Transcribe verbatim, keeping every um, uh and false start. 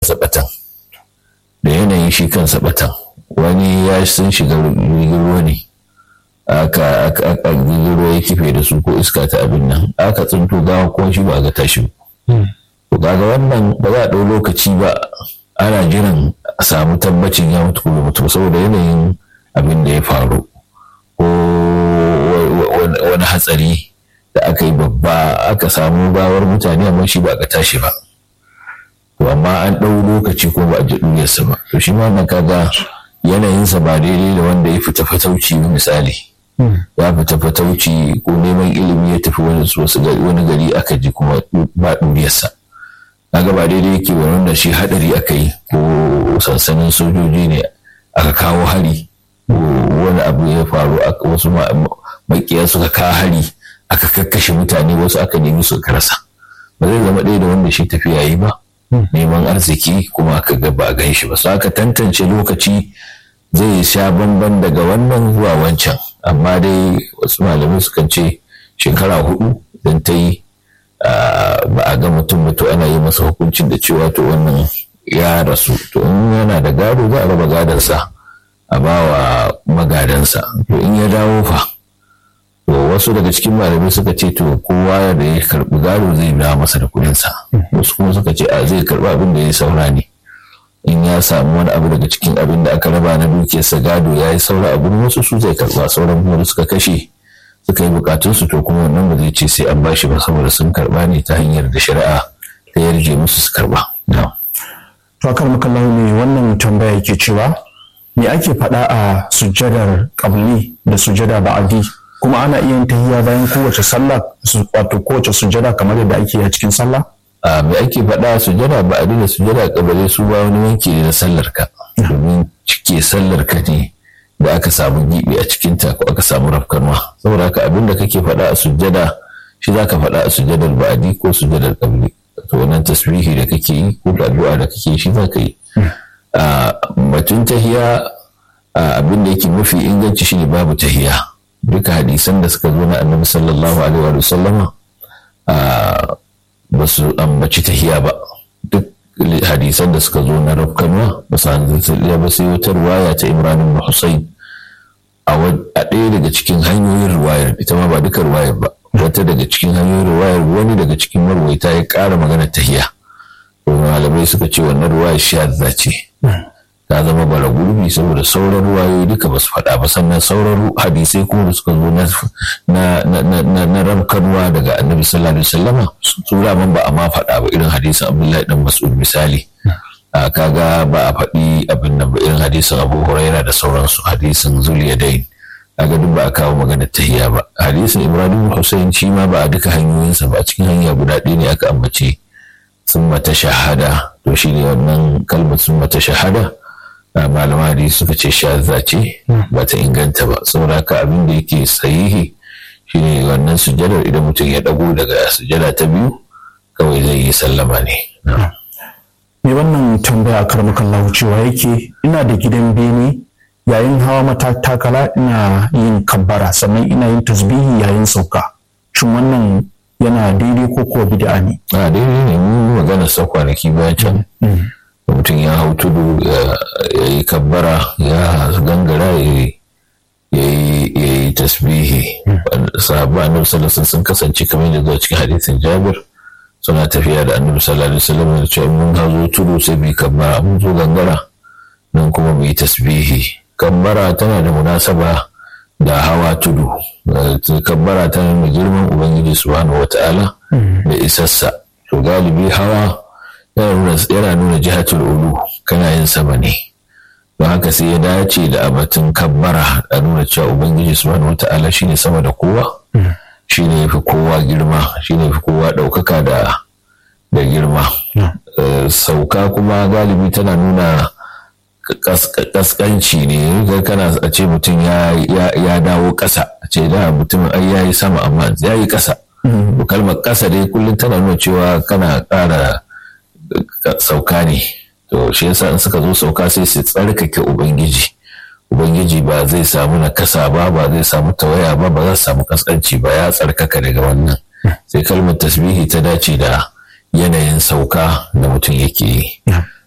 kansa batan da yanayin shi kansa batan. Wani ya sun shiga ruwa ne aka aka ruwa ya kife da su ko iska ta abin nan aka tsinto gawa ko shi ba ga tashi to kaga wannan ba za a ɗau lokaci ba ana jiran a samu tabbacin ya mutu ko mutu saboda yanayin abin da ya faru ko wani hatsari da aka yi babba aka samu gawar mutane amma shi ba ga tashi ba to amma an ɗau lokaci ko ba a ji ɗuriyarsa ba to shi ma wannan kaga yanayinsa ba daidai da wanda ya fita fatauci misali ya fita fatauci ko neman ilimi ya tafi wani gari aka ji kuma ba ɗuriyarsa kaga ba daidai yake ba wanda shi hadari aka yi ko sansanin sojoji ne aka kawo hari ko wani abu ya faru wasu makiya suka kawo hari aka kakkashe mutane wasu aka nemi su rasa ba zai zama ɗaya da wanda shi tafiya yi ba neman arziki kuma aka ga ba a gan shi ba su aka tantance lokaci zai sha bamban daga wannan zuwa wancan amma dai wasu malamai sukan ce shekara hudu don ta yi ba a ga mutum mutu ana yi masa hukuncin da cewa to wannan ya rasu to in yana da gado za a raba gadonsa a ba wa magadansa to in ya dawo fa to wasu daga cikin malamai suka ce to kowa da ya karbi gado zai biya masa da kudinsa wasu kuma suka ce a zai karbi abin da ya saura ne in ya samu wani abu daga cikin abin da aka raba na dukiyarsa gado ya yi saura abin wasu su zai karba sauran kuma suka kashe suka yi bukatunsu to kuma wannan ba zai ce sai an bashi ba saboda sun karba ne ta hanyar da shari'a ta yarje musu su karba. To akar makallahu ne wannan tambaya yake cewa me ake faɗa a sujjadar qabli da sujjada ba'di kuma ana iya yin tahiyya bayan kowace sallah wato kowace sujjada kamar yadda ake a cikin sallah? A me ake faɗa sujjada ba'di da sujjada qabli su ba wani wanki ne na sallar ka domin cike sallar ka ne da aka samu gibi a cikin ta ko aka samu rafkanwa saboda haka abin da kake faɗa a sujjada shi zaka faɗa a sujjadar ba'di ko sujjadar qabli to wannan tasbihi da kake yi ko addu'a da kake shi zaka yi a batun tahiya abin da yake mafi inganci shine babu tahiya duka hadisan da suka zo na annabi sallallahu alaihi wa sallama ba su ambaci tahiya ba duk hadisan da suka zo na rafkanwa ba su hanzarta ba sai wata ruwaya ta Imran ibn Husayn a ɗaya daga cikin hanyoyin ruwayar ita ma ba duka ruwayar ba wata daga cikin hanyoyin ruwayar wani daga cikin marwaita ya ƙara magana tahiya to malamai suka ce wannan ruwayar shadda ce ta zama bara gurbi saboda sauran ruwayoyi duka ba su faɗa ba sannan sauran hadisai kuma da suka zo na na na ramkarwa daga annabi sallallahu alaihi wasallama su man ba a ma faɗa ba irin hadisin Abdullahi dan Mas'ud misali kaga ba a faɗi abin nan ba irin hadisin Abu Huraira da sauransu hadisin Zuliyadain kaga duk ba a kawo magana tahiyya ba hadisin Ibrahim Hussein shi ma ba a duka hanyoyinsa ba a cikin hanya guda ɗaya ne aka ambace summa tashahhada to shine wannan kalmar summa tashahhada malama hadisi suka ce shazza ce ba ta inganta ba saboda haka abin da yake sahihi shine wannan sujjadar idan mutum ya dago daga sujjada ta biyu kawai zai yi sallama ne. Me wannan tambaya karmakallahu cewa yake ina da gidan bene yayin hawa matakala ina yin kabbara sannan ina yin tasbihi yayin sauka shin wannan yana daidai ko kuwa bid'a ne? A daidai ne mu magana sa kwanaki bayan can mutum ya hau tudu ya yi kabbara ya gangara ya yi tasbihi sahabba annabi sallallahu alaihi sun kasance kamar da zuwa cikin hadisin Jabir suna tafiya da annabi sallallahu alaihi wasallam da cewa mun hazo tudu sai bi kabbara mun zo gangara nan kuma mu yi tasbihi kabbara tana da munasaba da hawa tudu kabbara tana da girman ubangiji subhanahu wataala da isassa to galibi hawa yana nuna jihatul ulu kana yin sama ne don haka sai ya dace da abatun kabbara a nuna cewa ubangiji subhanahu wata'ala shine sama da kowa shine yafi kowa girma shine yafi kowa daukaka da da girma sauka kuma galibi tana nuna kaskanci ne ga kana a ce mutum ya dawo ƙasa a ce da mutum ai yayi sama amma yayi ƙasa kalmar ƙasa dai kullum tana nuna cewa kana ƙara sauka ne to shi yasa in suka zo sauka sai su tsarkake ubangiji ubangiji ba zai samu nakasa ba ba zai samu tawaya ba ba za su samu kaskanci ba ya tsarkaka daga wannan sai kalmar tasbihi ta dace da yanayin sauka da mutum yake yi